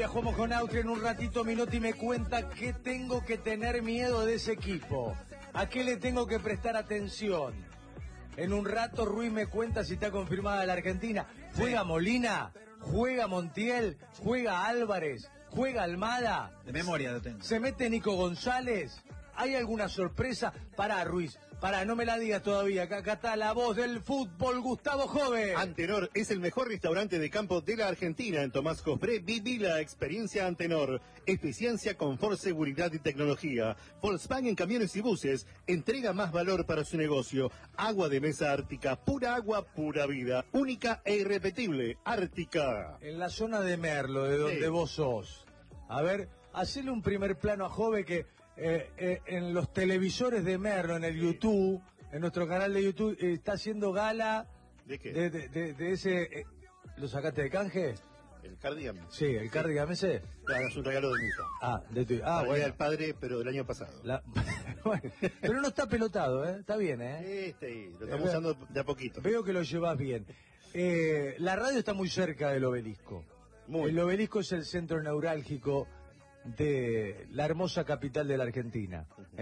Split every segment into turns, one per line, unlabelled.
jugamos con Austria en un ratito. Minotti me cuenta que tengo que tener miedo de ese equipo. ¿A qué le tengo que prestar atención? En un rato Ruiz me cuenta si está confirmada la Argentina. ¿Juega Molina? ¿Juega Montiel? ¿Juega Álvarez? ¿Juega Almada?
De memoria lo tengo.
¿Se mete Nico González? ¿Hay alguna sorpresa? Pará, Ruiz. Pará, no me la digas todavía. Acá está la voz del fútbol, Gustavo Jove.
Antenor es el mejor restaurante de campo de la Argentina. En Tomás Jofré viví la experiencia Antenor. Eficiencia, confort, seguridad y tecnología. Volkswagen Camiones y Buses. Entrega más valor para su negocio. Agua de mesa Ártica. Pura agua, pura vida. Única e irrepetible. Ártica.
En la zona de Merlo, de donde vos sos. A ver, hacele un primer plano a Jove que... en los televisores de Merlo, en el YouTube, en nuestro canal de YouTube, está haciendo gala.
¿De qué?
De ese... ¿Lo sacaste de canje?
¿El cardigan?
Sí, el cardigan ese.
Claro, es un regalo de mi hija.
Bueno.
El padre, pero del año pasado.
Bueno, pero no está pelotado, ¿eh? Está bien, ¿eh?
Lo estamos usando de a poquito.
Veo que lo llevas bien. La radio está muy cerca del obelisco. El obelisco es el centro neurálgico de la hermosa capital de la Argentina.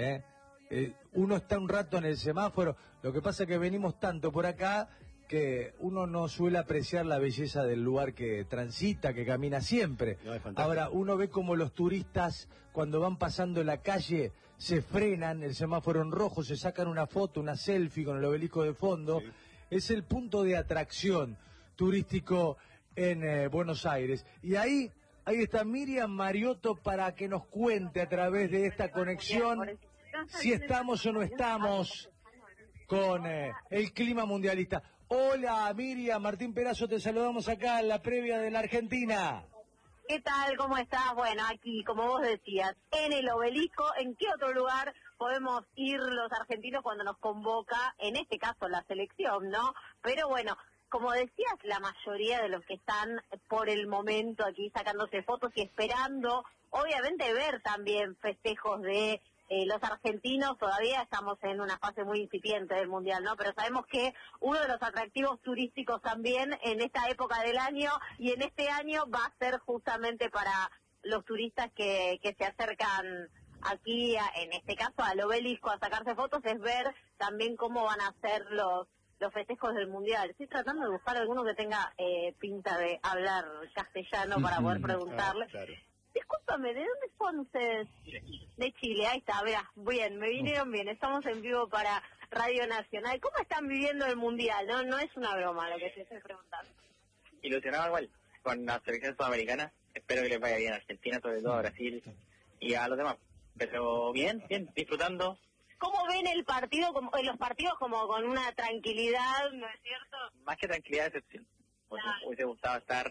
Uno está un rato en el semáforo, lo que pasa es que venimos tanto por acá que uno no suele apreciar la belleza del lugar que transita, que camina siempre. Ahora, uno ve como los turistas cuando van pasando la calle se frenan, el semáforo en rojo, se sacan una foto, una selfie con el obelisco de fondo. Sí. Es el punto de atracción turístico en Buenos Aires. Y ahí está Miriam Mariotto para que nos cuente a través de esta conexión si estamos o no estamos con el clima mundialista. Hola Miriam, Martín Perazo, te saludamos acá en la previa de la Argentina.
¿Qué tal? ¿Cómo estás? Bueno, aquí, como vos decías, en el obelisco. ¿En qué otro lugar podemos ir los argentinos cuando nos convoca, en este caso, la selección, ¿no? Pero bueno, como decías, la mayoría de los que están por el momento aquí sacándose fotos y esperando, obviamente, ver también festejos de los argentinos. Todavía estamos en una fase muy incipiente del Mundial, ¿no? Pero sabemos que uno de los atractivos turísticos también en esta época del año y en este año va a ser justamente para los turistas que se acercan aquí, en este caso al obelisco, a sacarse fotos, es ver también cómo van a ser los festejos del Mundial. Estoy tratando de buscar alguno que tenga pinta de hablar castellano para poder preguntarle. Claro. Discúlpame, ¿de dónde son ustedes? De Chile, ahí está, verás, bien, me vinieron bien, estamos en vivo para Radio Nacional. ¿Cómo están viviendo el Mundial? No es una broma lo que te estoy preguntando.
Ilusionado igual con la selección sudamericana, espero que les vaya bien a Argentina, sobre todo a Brasil y a los demás. Pero bien, disfrutando.
¿Cómo ven el partido, los partidos como con una tranquilidad, no es cierto?
Más que tranquilidad, decepción. Hubiese gustado estar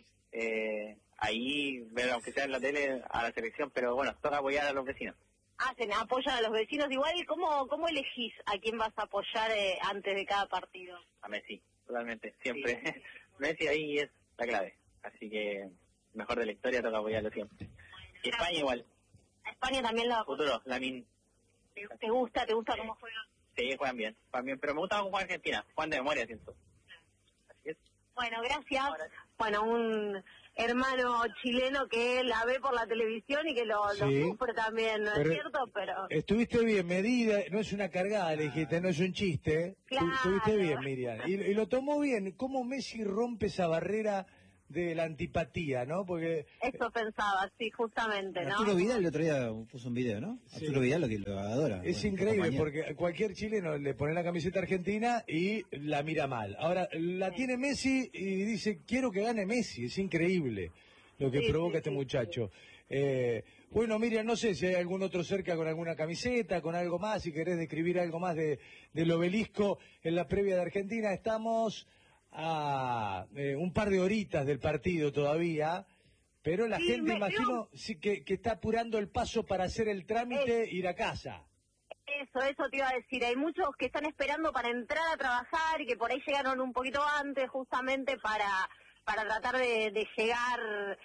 ahí, ver aunque sea en la tele a la selección, pero bueno, toca apoyar a los vecinos.
Apoyan a los vecinos igual. ¿Y cómo elegís a quién vas a apoyar antes de cada partido?
A Messi, totalmente, siempre. Sí. Messi ahí es la clave, así que mejor de la historia, toca apoyarlo siempre. Y España igual.
España también lo...
Futuro, Lamine.
¿Te gusta cómo juegan?
Sí, juegan bien, pero me gusta cómo juega Argentina, juegan de memoria, siento. Así es.
Bueno, gracias. Bueno, un hermano chileno que la ve por la televisión y que lo sufre también, ¿no es cierto? Pero
estuviste bien medida, no es una cargada, le dijiste, no es un chiste.
Claro.
Estuviste bien, Miriam. Y lo tomó bien. ¿Cómo Messi rompe esa barrera de la antipatía, no? Porque
eso pensaba, sí, justamente, ¿no?
Arturo Vidal el otro día puso un video, ¿no? Sí. Arturo Vidal lo adora.
Es increíble porque cualquier chileno le pone la camiseta argentina y la mira mal. Ahora, la tiene Messi y dice, quiero que gane Messi. Es increíble lo que provoca este muchacho. Bueno, Miriam, no sé si hay algún otro cerca con alguna camiseta, con algo más, si querés describir algo más del obelisco en la previa de Argentina. Estamos a un par de horitas del partido todavía, pero la gente, imagino, sí, que está apurando el paso para hacer el trámite, ir a casa.
Eso te iba a decir, hay muchos que están esperando para entrar a trabajar y que por ahí llegaron un poquito antes justamente para tratar de llegar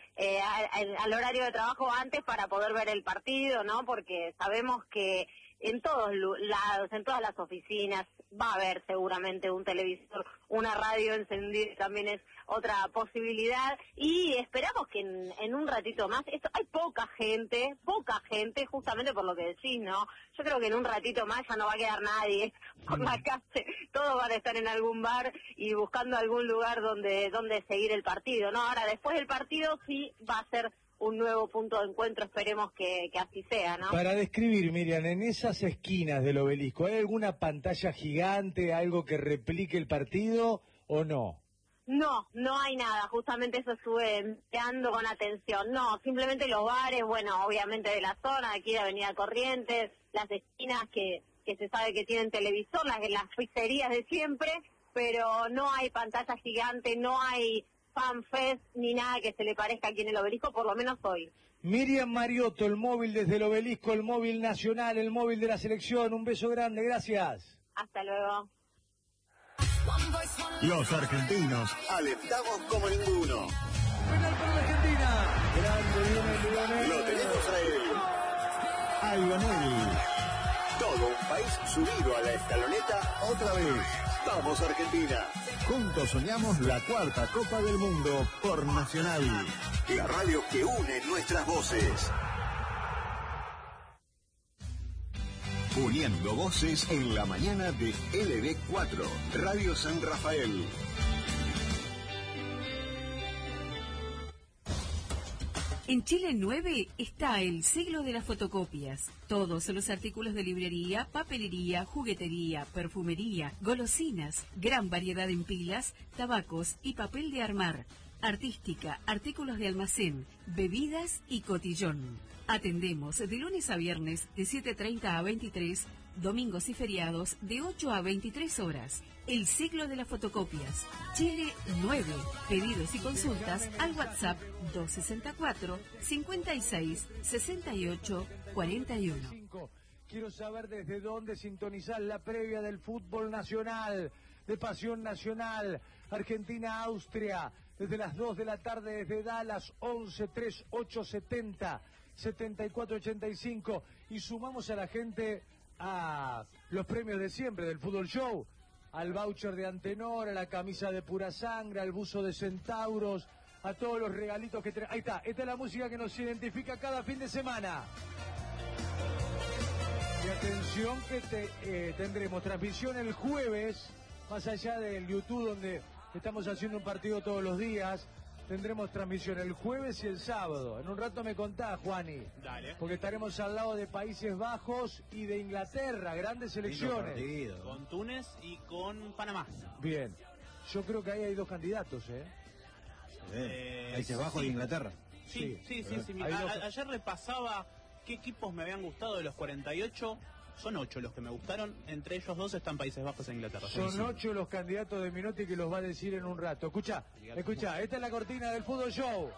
al horario de trabajo antes para poder ver el partido, ¿no? Porque sabemos que en todos lados, en todas las oficinas, va a haber seguramente un televisor, una radio encendida, también es otra posibilidad, y esperamos que en un ratito más, hay poca gente, justamente por lo que decís, ¿no? Yo creo que en un ratito más ya no va a quedar nadie por la calle, todos van a estar en algún bar y buscando algún lugar donde seguir el partido, ¿no? Ahora, después del partido sí va a ser un nuevo punto de encuentro, esperemos que así sea, ¿no?
Para describir, Miriam, en esas esquinas del obelisco, ¿hay alguna pantalla gigante, algo que replique el partido o no?
No hay nada, justamente eso estuve mirando con atención. No, simplemente los bares, bueno, obviamente de la zona, aquí de Avenida Corrientes, las esquinas que se sabe que tienen televisor, las pizzerías de siempre, pero no hay pantalla gigante, no hay fanfest ni nada que se le parezca aquí en el obelisco, por lo menos hoy.
Miriam Mariotto, el móvil desde el obelisco, el móvil nacional, el móvil de la selección. Un beso grande, gracias.
Hasta luego.
Los argentinos alentamos como ninguno.
Penal para la Argentina. Grande, Lionel.
Lo tenemos a él, a Lionel. Todo un país subido a la escaloneta otra vez. Vamos Argentina. Juntos soñamos la 4ª Copa del Mundo por Nacional. La radio que une nuestras voces. Uniendo voces en la mañana de LB4, Radio San Rafael.
En Chile 9 está el siglo de las fotocopias. Todos los artículos de librería, papelería, juguetería, perfumería, golosinas, gran variedad en pilas, tabacos y papel de armar, artística, artículos de almacén, bebidas y cotillón. Atendemos de lunes a viernes de 7:30 a 23, domingos y feriados de 8 a 23 horas. El siglo de las fotocopias. Chile 9. Pedidos y consultas al WhatsApp 264 56 68 41.
Quiero saber desde dónde sintonizar la previa del fútbol nacional, de Pasión Nacional, Argentina-Austria, desde las 2 de la tarde desde Dallas, 11 3870 7485, y sumamos a la gente a los premios de siempre del Fútbol Show, al voucher de Antenor, a la camisa de Pura Sangre, al buzo de Centauros, a todos los regalitos que tenemos. Ahí está, esta es la música que nos identifica cada fin de semana. Y atención que tendremos transmisión el jueves, más allá del YouTube donde estamos haciendo un partido todos los días, tendremos transmisión el jueves y el sábado. En un rato me contás, Juani.
Dale.
Porque estaremos al lado de Países Bajos y de Inglaterra, grandes selecciones.
Con Túnez y con Panamá.
Bien, yo creo que ahí hay dos candidatos,
Países Bajos
sí.
y Inglaterra.
Sí. Ayer repasaba qué equipos me habían gustado de los 48. Son 8 los que me gustaron, entre ellos 2 están Países Bajos e Inglaterra.
Son 8 los candidatos de Menotti que los va a decir en un rato. Escucha, esta es la cortina del Fútbol Show.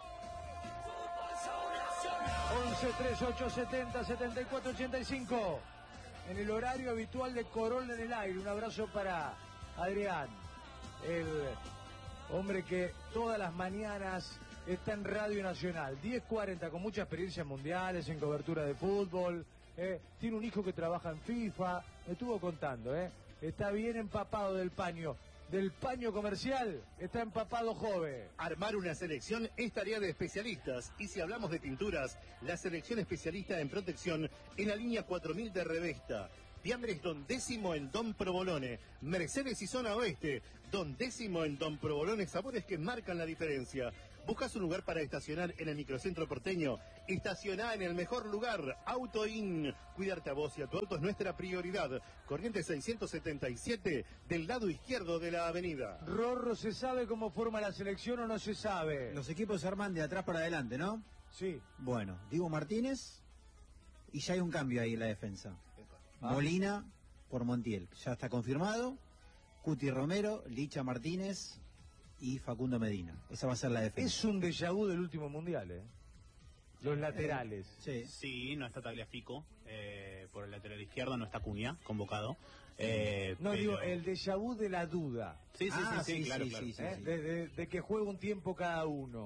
11 38 70 74 85. En el horario habitual de Corol en el aire. Un abrazo para Adrián, el hombre que todas las mañanas está en Radio Nacional. 10:40, con mucha experiencia en mundiales, en cobertura de fútbol. Tiene un hijo que trabaja en FIFA, me estuvo contando, está bien empapado del paño comercial, está empapado joven.
Armar una selección es tarea de especialistas, y si hablamos de pinturas, la selección especialista en protección en la línea 4000 de Revesta. Fiambres Don Décimo en Don Provolone, Mercedes y Zona Oeste, Don Décimo en Don Provolone, sabores que marcan la diferencia. ¿Buscas un lugar para estacionar en el microcentro porteño? Estacioná en el mejor lugar, Auto In. Cuidarte a vos y a tu auto es nuestra prioridad. Corrientes 677, del lado izquierdo de la avenida.
Rorro, ¿se sabe cómo forma la selección o no se sabe?
Los equipos se arman de atrás para adelante, ¿no?
Sí.
Bueno, Diego Martínez, y ya hay un cambio ahí en la defensa. Molina por Montiel, ya está confirmado. Cuti Romero, Licha Martínez y Facundo Medina. Esa va a ser la defensa.
Es un déjà vu del último mundial, Los laterales.
Sí, no está Tagliafico, por el lateral izquierdo no está Cunha, convocado.
Digo, el déjà vu de la duda.
Sí, claro.
De que juega un tiempo cada uno.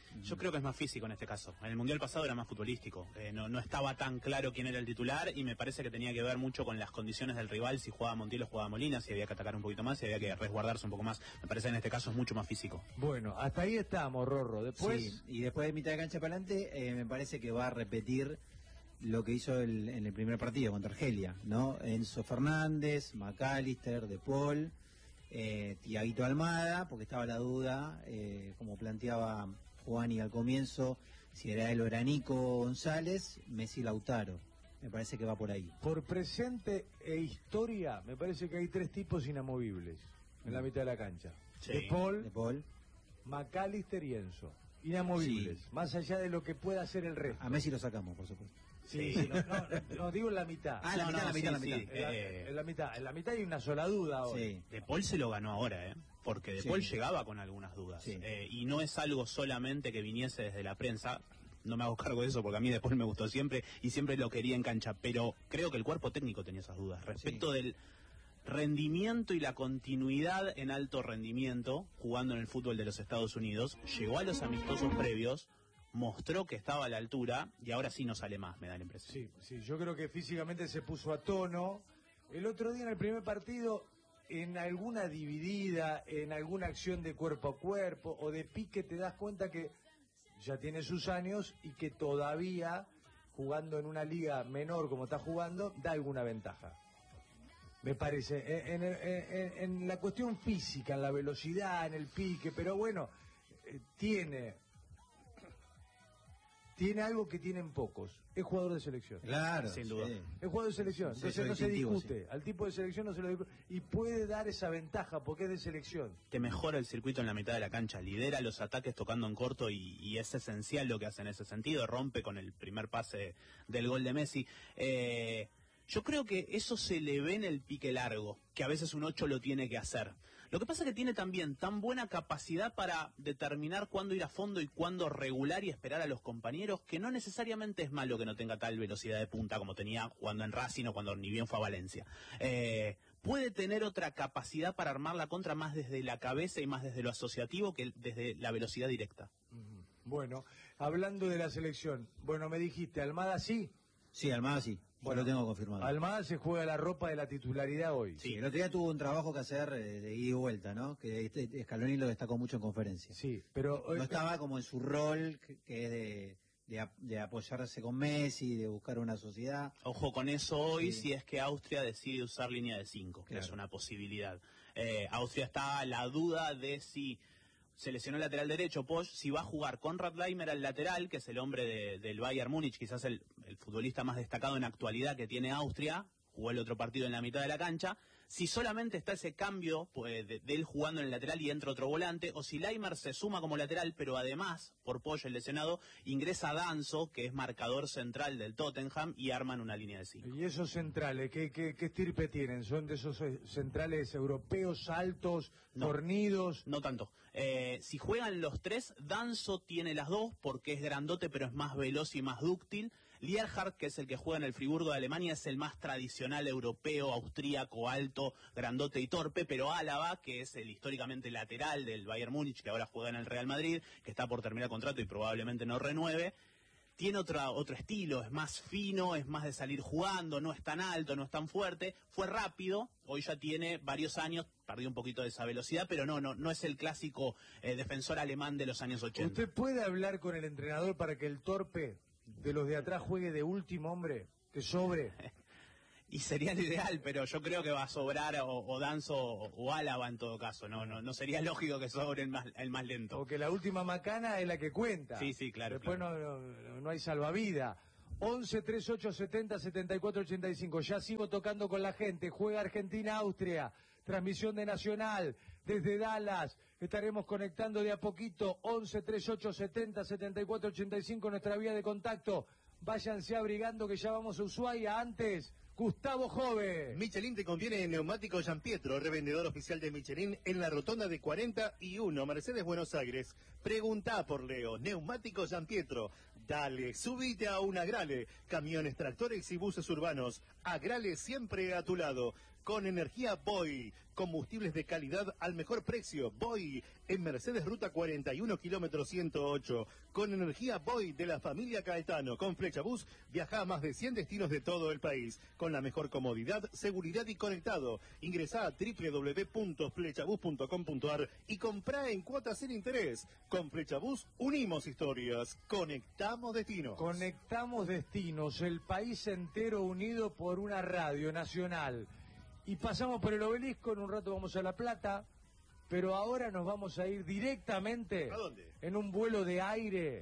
Yo creo que es más físico en este caso. En el Mundial pasado era más futbolístico. No estaba tan claro quién era el titular y me parece que tenía que ver mucho con las condiciones del rival, si jugaba Montiel o jugaba Molina, si había que atacar un poquito más, si había que resguardarse un poco más. Me parece que en este caso es mucho más físico.
Bueno, hasta ahí estamos, Rorro. Después...
Sí, y después de mitad de cancha para adelante, me parece que va a repetir lo que hizo en el primer partido contra Argelia, ¿no? Enzo Fernández, McAllister, De Paul, Thiaguito Almada, porque estaba la duda, como planteaba Juani al comienzo, si era él o era Nico González, Messi Lautaro. Me parece que va por ahí.
Por presente e historia, me parece que hay 3 tipos inamovibles en la mitad de la cancha.
Sí.
De Paul,
McAllister
y Enzo. Inamovibles,
Sí.
más allá de lo que pueda hacer el resto.
A Messi lo sacamos, por supuesto.
Sí, no, digo en la mitad.
Ah, la mitad.
En la mitad hay una sola duda ahora.
Sí.
De Paul se lo ganó ahora, porque De Paul llegaba con algunas dudas.
Sí.
Y no es algo solamente que viniese desde la prensa. No me hago cargo de eso porque a mí De Paul me gustó siempre y siempre lo quería en cancha. Pero creo que el cuerpo técnico tenía esas dudas respecto del rendimiento y la continuidad en alto rendimiento jugando en el fútbol de los Estados Unidos. Llegó a los amistosos previos, mostró que estaba a la altura y ahora sí no sale más, me da la impresión.
Sí, yo creo que físicamente se puso a tono. El otro día en el primer partido, en alguna dividida, en alguna acción de cuerpo a cuerpo o de pique, te das cuenta que ya tiene sus años y que todavía, jugando en una liga menor como está jugando, da alguna ventaja. Me parece, en la cuestión física, en la velocidad, en el pique, pero bueno, tiene algo que tienen pocos. Es jugador de selección.
Claro,
sin duda.
Sí.
Es jugador de selección.
Sí,
Entonces
eso
no
es
se
distintivo,
discute.
sí.
Al tipo de selección no se lo discute. Y puede dar esa ventaja porque es de selección.
Te mejora el circuito en la mitad de la cancha, lidera los ataques tocando en corto y es esencial lo que hace en ese sentido. Rompe con el primer pase del gol de Messi. Yo creo que eso se le ve en el pique largo, que a veces un 8 lo tiene que hacer. Lo que pasa es que tiene también tan buena capacidad para determinar cuándo ir a fondo y cuándo regular y esperar a los compañeros, que no necesariamente es malo que no tenga tal velocidad de punta como tenía jugando en Racing o cuando ni bien fue a Valencia. Puede tener otra capacidad para armar la contra más desde la cabeza y más desde lo asociativo que desde la velocidad directa.
Bueno, hablando de la selección, bueno, me dijiste, Almada sí.
Sí, Almada sí. Bueno, lo tengo confirmado.
Almada se juega la ropa de la titularidad hoy.
Sí, el otro día tuvo un trabajo que hacer de ida y vuelta, ¿no? Que Scaloni lo destacó mucho en conferencia.
Sí, pero
No estaba como en su rol, que es de apoyarse con Messi, de buscar una sociedad.
Ojo con eso hoy,
Sí.
si es que Austria decide usar línea de 5, que
Claro.
es una posibilidad. Austria está a la duda de si se lesionó el lateral derecho, Posch, si va a jugar Konrad Laimer al lateral, que es el hombre del Bayern Múnich, quizás el futbolista más destacado en actualidad que tiene Austria, jugó el otro partido en la mitad de la cancha, si solamente está ese cambio pues, de él jugando en el lateral y entra otro volante, o si Laimer se suma como lateral, pero además, por Posch el lesionado, ingresa Danso, que es marcador central del Tottenham, y arman una línea de 5.
¿Y esos centrales, qué estirpe tienen? ¿Son de esos centrales europeos, altos, fornidos?
No tanto. Si juegan los tres, Danso tiene las dos porque es grandote pero es más veloz y más dúctil. Lierhardt, que es el que juega en el Friburgo de Alemania, es el más tradicional europeo, austríaco, alto, grandote y torpe, pero Álava, que es el históricamente lateral del Bayern Múnich, que ahora juega en el Real Madrid, que está por terminar contrato y probablemente no renueve, tiene otro estilo, es más fino, es más de salir jugando, no es tan alto, no es tan fuerte, fue rápido, hoy ya tiene varios años, perdió un poquito de esa velocidad, pero no es el clásico defensor alemán de los años 80.
¿Usted puede hablar con el entrenador para que el torpe de los de atrás juegue de último hombre, que sobre?
Y sería lo ideal, pero yo creo que va a sobrar o Danso o Álava en todo caso. No sería lógico que sobre el más lento.
Porque la última macana es la que cuenta.
Sí, claro.
Después
claro.
no hay salvavidas. 11 38 70 74 85. Ya sigo tocando con la gente. Juega Argentina-Austria. Transmisión de Nacional desde Dallas. Estaremos conectando de a poquito. 11 38 70 74 85. Nuestra vía de contacto. Váyanse abrigando que ya vamos a Ushuaia. Antes, Gustavo Jove.
Michelin te conviene en Neumáticos San Pietro, revendedor oficial de Michelin en la rotonda de 41, Mercedes, Buenos Aires. Preguntá por Leo, Neumáticos San Pietro. Dale, subite a un Agrale. Camiones, tractores y buses urbanos. Agrale siempre a tu lado. con energía Boy. Combustibles de calidad al mejor precio. Boy, en Mercedes Ruta 41, kilómetro 108. Con energía Boy de la familia Caetano. Con Flechabús viaja a más de 100 destinos de todo el país. Con la mejor comodidad, seguridad y conectado. Ingresá a www.flechabús.com.ar y comprá en cuotas sin interés. Con Flechabús unimos historias. Conectamos destinos.
Conectamos destinos. El país entero unido por una radio nacional. Y pasamos por el Obelisco, en un rato vamos a La Plata, pero ahora nos vamos a ir directamente
¿A dónde?
en un vuelo de aire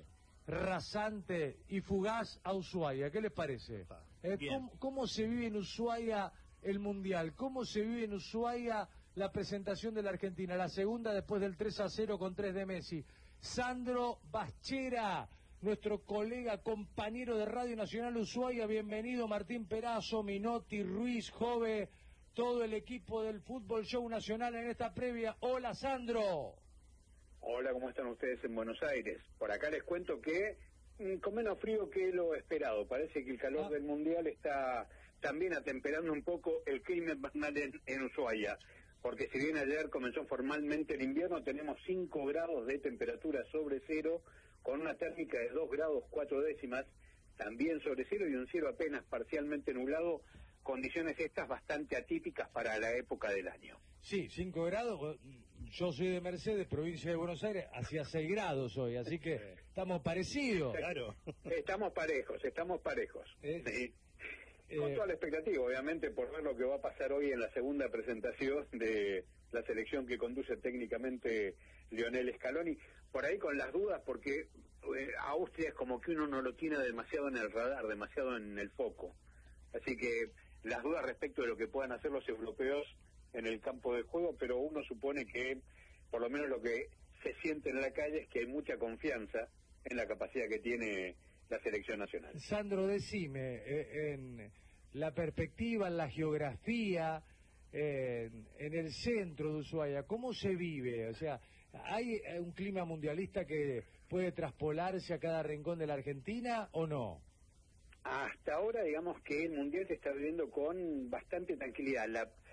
rasante y fugaz a Ushuaia. ¿Qué les parece? ¿Cómo se vive en Ushuaia el Mundial? ¿Cómo se vive en Ushuaia la presentación de la Argentina? La segunda después del 3-0 con 3 de Messi. Sandro Baschera, nuestro colega, compañero de Radio Nacional Ushuaia, bienvenido. Martín Perazo, Minotti, Ruiz, Jove, todo el equipo del Fútbol Show Nacional en esta previa. Hola, Sandro.
Hola, ¿cómo están ustedes en Buenos Aires? Por acá les cuento que con menos frío que lo esperado. Parece que el calor del Mundial está también atemperando un poco el clima invernal en Ushuaia. Porque si bien ayer comenzó formalmente el invierno, tenemos 5 grados de temperatura sobre cero, con una térmica de 2 grados 4 décimas, también sobre cero, y un cielo apenas parcialmente nublado, condiciones estas bastante atípicas para la época del año.
Sí, 5 grados, yo soy de Mercedes, provincia de Buenos Aires, hacía 6 grados hoy, así que estamos parecidos.
Claro.
Estamos parejos. Sí. Con toda la expectativa, obviamente, por ver lo que va a pasar hoy en la segunda presentación de la selección que conduce técnicamente Lionel Scaloni. Por ahí con las dudas, porque Austria es como que uno no lo tiene demasiado en el radar, demasiado en el foco. Así que las dudas respecto de lo que puedan hacer los europeos en el campo de juego, pero uno supone que, por lo menos lo que se siente en la calle, es que hay mucha confianza en la capacidad que tiene la selección nacional.
Sandro, decime, en la perspectiva, en la geografía, en el centro de Ushuaia, ¿cómo se vive? O sea, ¿hay un clima mundialista que puede traspolarse a cada rincón de la Argentina o no?
Hasta ahora, digamos que el Mundial se está viviendo con bastante tranquilidad.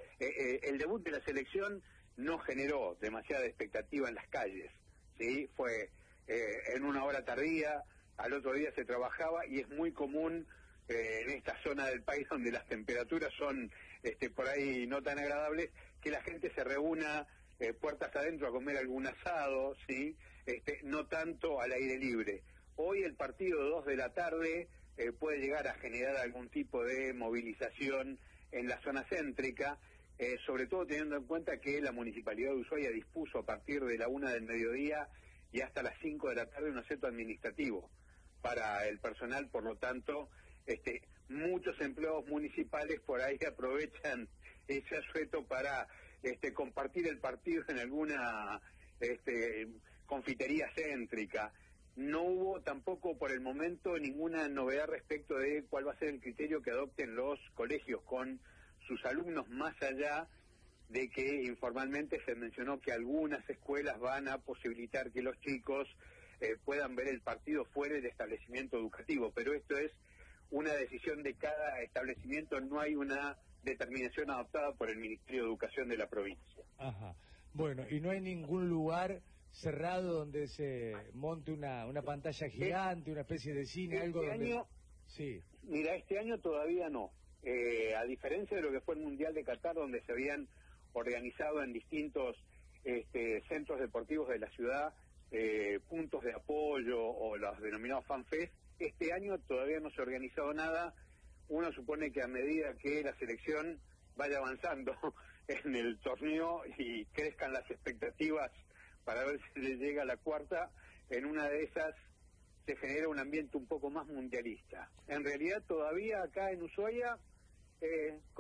El debut de la selección no generó demasiada expectativa en las calles, ¿sí? Fue en una hora tardía, al otro día se trabajaba, y es muy común en esta zona del país donde las temperaturas son por ahí no tan agradables, que la gente se reúna puertas adentro a comer algún asado, ¿sí? No tanto al aire libre. Hoy el partido 2 de la tarde puede llegar a generar algún tipo de movilización en la zona céntrica, sobre todo teniendo en cuenta que la Municipalidad de Ushuaia dispuso a partir de la 1 del mediodía y hasta las 5 de la tarde un asueto administrativo para el personal. Por lo tanto, muchos empleados municipales por ahí aprovechan ese asueto para compartir el partido en alguna confitería céntrica. No hubo tampoco por el momento ninguna novedad respecto de cuál va a ser el criterio que adopten los colegios con sus alumnos, más allá de que informalmente se mencionó que algunas escuelas van a posibilitar que los chicos puedan ver el partido fuera del establecimiento educativo, pero esto es una decisión de cada establecimiento, no hay una determinación adoptada por el Ministerio de Educación de la provincia.
Ajá. Bueno, y no hay ningún lugar cerrado donde se monte una pantalla gigante, una especie de cine, algo donde...
Año,
sí.
Mira, este año todavía no. A diferencia de lo que fue el Mundial de Qatar, donde se habían organizado en distintos centros deportivos de la ciudad puntos de apoyo o los denominados fanfest, este año todavía no se ha organizado nada. Uno supone que a medida que la selección vaya avanzando en el torneo y crezcan las expectativas para ver si le llega a la cuarta, en una de esas se genera un ambiente un poco más mundialista. En realidad todavía acá en Ushuaia